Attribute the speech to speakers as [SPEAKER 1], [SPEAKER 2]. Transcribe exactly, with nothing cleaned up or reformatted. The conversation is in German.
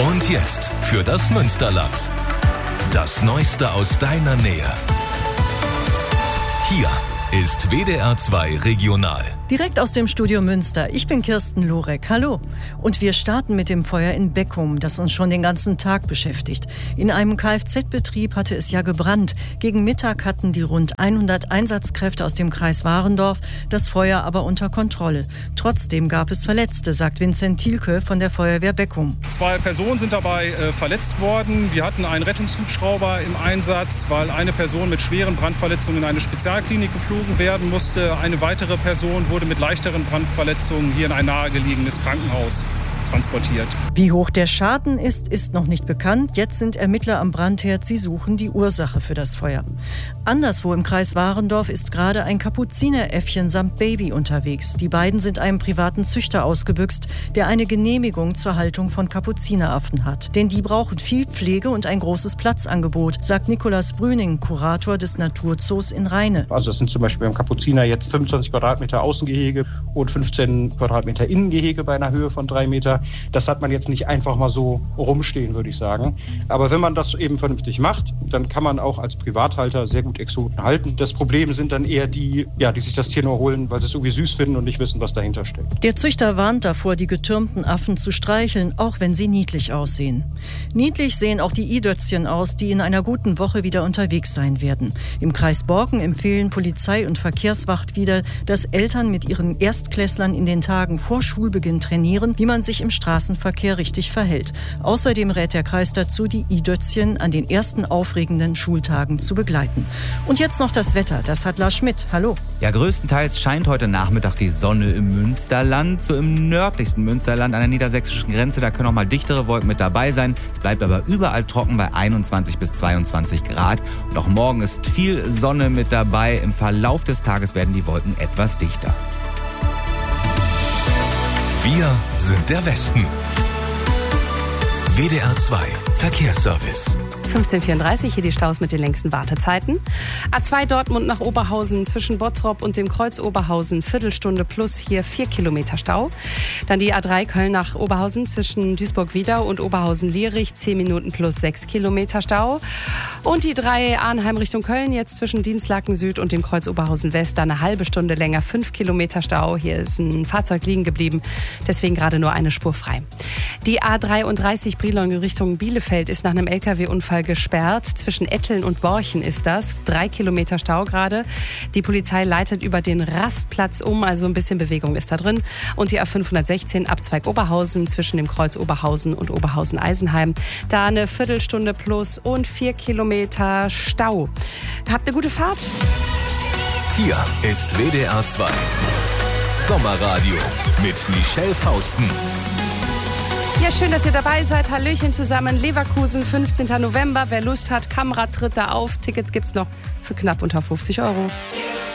[SPEAKER 1] Und jetzt für das Münsterland. Das Neueste aus deiner Nähe. Hier ist W D R zwei Regional.
[SPEAKER 2] Direkt aus dem Studio Münster. Ich bin Kirsten Lorek. Hallo. Und wir starten mit dem Feuer in Beckum, das uns schon den ganzen Tag beschäftigt. In einem Kfz-Betrieb hatte es ja gebrannt. Gegen Mittag hatten die rund hundert Einsatzkräfte aus dem Kreis Warendorf das Feuer aber unter Kontrolle. Trotzdem gab es Verletzte, sagt Vincent Thielke von der Feuerwehr Beckum.
[SPEAKER 3] Zwei Personen sind dabei äh, verletzt worden. Wir hatten einen Rettungshubschrauber im Einsatz, weil eine Person mit schweren Brandverletzungen in eine Spezialklinik geflogen werden musste. Eine weitere Person wurde mit leichteren Brandverletzungen hier in ein nahegelegenes Krankenhaus transportiert.
[SPEAKER 2] Wie hoch der Schaden ist, ist noch nicht bekannt. Jetzt sind Ermittler am Brandherd. Sie suchen die Ursache für das Feuer. Anderswo im Kreis Warendorf ist gerade ein Kapuzineräffchen samt Baby unterwegs. Die beiden sind einem privaten Züchter ausgebüxt, der eine Genehmigung zur Haltung von Kapuzineraffen hat. Denn die brauchen viel Pflege und ein großes Platzangebot, sagt Nikolaus Brüning, Kurator des Naturzoos in Rheine.
[SPEAKER 4] Also es sind zum Beispiel beim Kapuziner jetzt fünfundzwanzig Quadratmeter Außengehege und fünfzehn Quadratmeter Innengehege bei einer Höhe von drei Meter. Das hat man jetzt nicht einfach mal so rumstehen, würde ich sagen. Aber wenn man das eben vernünftig macht, dann kann man auch als Privathalter sehr gut Exoten halten. Das Problem sind dann eher die, ja, die sich das Tier nur holen, weil sie es irgendwie süß finden und nicht wissen, was dahinter steckt.
[SPEAKER 2] Der Züchter warnt davor, die getürmten Affen zu streicheln, auch wenn sie niedlich aussehen. Niedlich sehen auch die I-Dötzchen aus, die in einer guten Woche wieder unterwegs sein werden. Im Kreis Borken empfehlen Polizei und Verkehrswacht wieder, dass Eltern mit ihren Erstklässlern in den Tagen vor Schulbeginn trainieren, wie man sich im Straßenverkehr richtig verhält. Außerdem rät der Kreis dazu, die I-Dötzchen an den ersten aufregenden Schultagen zu begleiten. Und jetzt noch das Wetter. Das hat Lars Schmidt. Hallo.
[SPEAKER 5] Ja, größtenteils scheint heute Nachmittag die Sonne im Münsterland. So im nördlichsten Münsterland an der niedersächsischen Grenze. Da können auch mal dichtere Wolken mit dabei sein. Es bleibt aber überall trocken bei einundzwanzig bis zweiundzwanzig Grad. Und auch morgen ist viel Sonne mit dabei. Im Verlauf des Tages werden die Wolken etwas dichter.
[SPEAKER 1] Wir sind der Westen. W D R zwei Verkehrsservice.
[SPEAKER 6] fünfzehn Uhr vierunddreißig, hier die Staus mit den längsten Wartezeiten. A zwei Dortmund nach Oberhausen zwischen Bottrop und dem Kreuz Oberhausen, Viertelstunde plus, hier vier Kilometer Stau. Dann die A drei Köln nach Oberhausen zwischen Duisburg-Wiedau und Oberhausen-Lierich, zehn Minuten plus sechs Kilometer Stau. Und die drei Arnheim Richtung Köln, jetzt zwischen Dienstlaken Süd und dem Kreuz Oberhausen West, dann eine halbe Stunde länger, fünf Kilometer Stau. Hier ist ein Fahrzeug liegen geblieben, deswegen gerade nur eine Spur frei. Die A dreiunddreißig Brilon Richtung Bielefeld ist nach einem L K W-Unfall gesperrt. Zwischen Etteln und Borchen ist das. Drei Kilometer Stau gerade. Die Polizei leitet über den Rastplatz um, also ein bisschen Bewegung ist da drin. Und die A fünfhundertsechzehn Abzweig Oberhausen zwischen dem Kreuz Oberhausen und Oberhausen-Eisenheim. Da eine Viertelstunde plus und vier Kilometer Stau. Habt eine gute Fahrt.
[SPEAKER 1] Hier ist W D R zwei Sommerradio mit Michelle Fausten.
[SPEAKER 6] Ja, schön, dass ihr dabei seid. Hallöchen zusammen. Leverkusen, fünfzehnten November. Wer Lust hat, Kamera tritt da auf. Tickets gibt's noch für knapp unter fünfzig Euro.